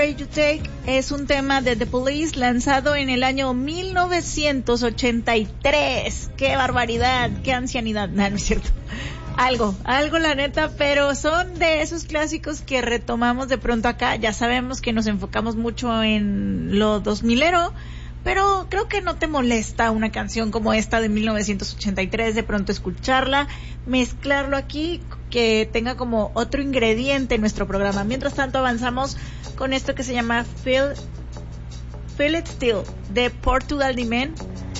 You Take es un tema de The Police lanzado en el año 1983. ¡Qué barbaridad! ¡Qué ancianidad! No, no es cierto. Algo la neta, pero son de esos clásicos que retomamos de pronto acá. Ya sabemos que nos enfocamos mucho en lo 2000ero, pero creo que no te molesta una canción como esta de 1983, de pronto escucharla, mezclarlo aquí, que tenga como otro ingrediente en nuestro programa. Mientras tanto avanzamos con esto que se llama Feel It Still, de Portugal The Man.